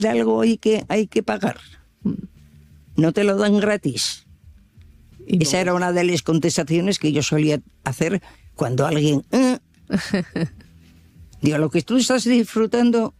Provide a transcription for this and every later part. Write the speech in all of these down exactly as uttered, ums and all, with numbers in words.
de algo hay que, hay que pagar. No te lo dan gratis. No. Esa era una de las contestaciones que yo solía hacer cuando alguien... Eh, digo, lo que tú estás disfrutando,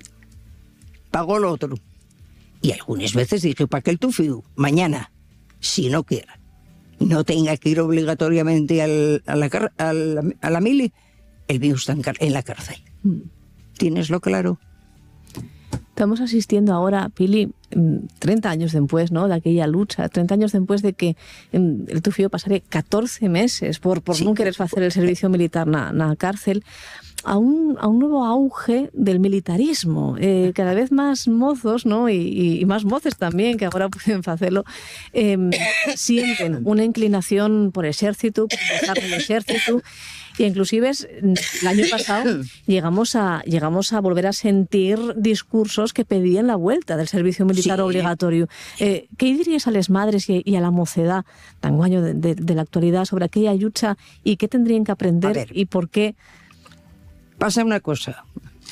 pagó lo otro. Y algunas veces dije, ¿para qué el tufiu? Mañana, si no quiera, no tenga que ir obligatoriamente al, a, la, a, la, a la mili, el mío está en, en la cárcel. ¿Tieneslo claro? Estamos asistiendo ahora, Pili, treinta años después, ¿no?, de aquella lucha, treinta años después de que el tufío pasaré catorce meses por, por sí, no querer hacer el servicio militar na, na cárcel, a un, a un nuevo auge del militarismo. Eh, cada vez más mozos, ¿no?, y, y más moces también, que ahora pueden hacerlo, eh, sienten una inclinación por ejército, por empezar el ejército. Y inclusive el año pasado llegamos a, llegamos a volver a sentir discursos que pedían la vuelta del servicio militar sí. obligatorio. Eh, ¿Qué dirías a las madres y, y a la mocedad tan guaño de, de, de la actualidad sobre aquella lucha y qué tendrían que aprender y por qué? Pasa una cosa.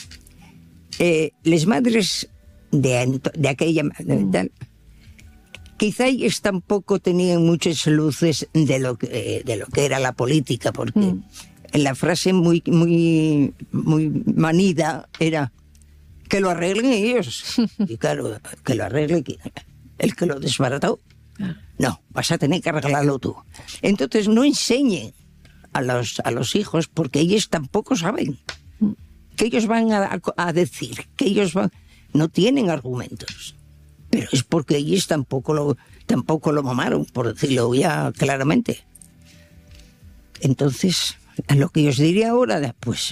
Eh, las madres de, de aquella... De, tal, quizá ellos tampoco tenían muchas luces de lo que, de lo que era la política, porque mm. la frase muy, muy, muy manida era que lo arreglen ellos. Y claro, que lo arregle el que lo desbarató. No, vas a tener que arreglarlo tú. Entonces no enseñen a los, a los hijos, porque ellos tampoco saben. Que ellos van a, a decir, que ellos van, no tienen argumentos. Pero es porque ellos tampoco lo, tampoco lo mamaron, por decirlo ya claramente. Entonces, a lo que yo os diría ahora, pues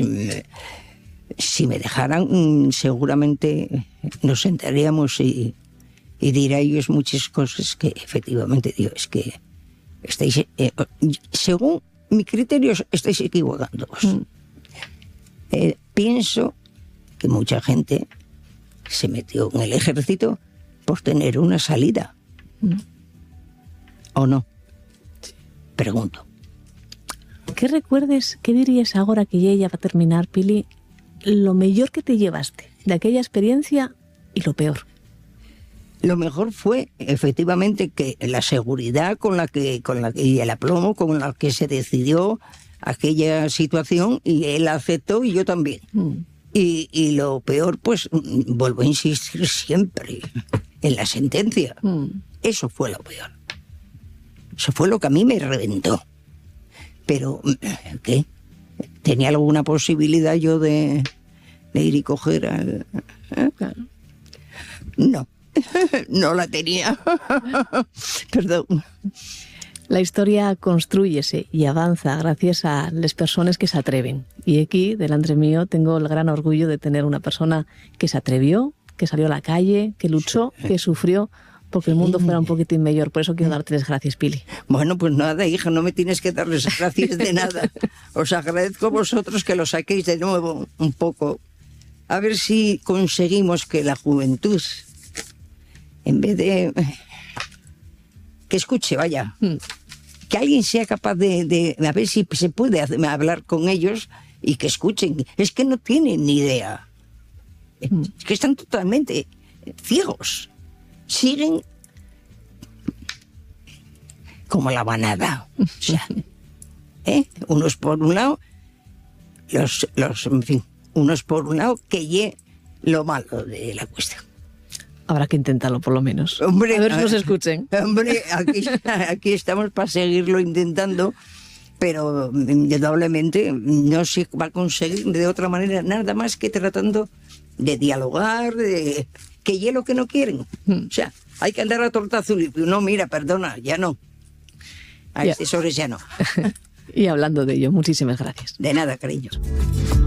si me dejaran, seguramente nos sentaríamos y, y diría ellos muchas cosas que efectivamente digo, es que estáis, eh, según mi criterio, estáis equivocándoos. Mm. Eh, pienso que mucha gente se metió en el ejército por tener una salida. ¿No? ¿O no? Pregunto. ¿Qué recuerdes, qué dirías ahora que ya va a terminar, Pili, lo mejor que te llevaste de aquella experiencia y lo peor? Lo mejor fue, efectivamente, que la seguridad con la que, con la que, y el aplomo con la que se decidió aquella situación, y él aceptó y yo también. Mm. Y, y lo peor, pues, vuelvo a insistir siempre en la sentencia. Mm. Eso fue lo peor. Eso fue lo que a mí me reventó. Pero, ¿qué? ¿Tenía alguna posibilidad yo de, de ir y coger al...? ¿Eh? Claro. No, no la tenía. Perdón. La historia construyese y avanza gracias a las personas que se atreven. Y aquí, delante mío, tengo el gran orgullo de tener una persona que se atrevió, que salió a la calle, que luchó, que sufrió, porque el mundo fuera un poquitín mejor. Por eso quiero darte las gracias, Pili. Bueno, pues nada, hija, no me tienes que dar las gracias de nada. Os agradezco a vosotros que lo saquéis de nuevo un poco. A ver si conseguimos que la juventud, en vez de... que escuche, vaya, mm. que alguien sea capaz de, de... a ver si se puede hacer, hablar con ellos y que escuchen. Es que no tienen ni idea. Mm. Es que están totalmente ciegos. Siguen como la manada. O sea, ¿eh? Unos por un lado, los, los, en fin, unos por un lado, que ye lo malo de la cuestión. Habrá que intentarlo por lo menos. Hombre, a ver si nos escuchen. Hombre, aquí, aquí estamos para seguirlo intentando, pero indudablemente no se va a conseguir de otra manera, nada más que tratando de dialogar, de que ye lo que no quieren. O sea, hay que andar a tortazo limpio. No, mira, perdona, ya no. A estas horas ya no. Y hablando de ello, muchísimas gracias. De nada, cariños.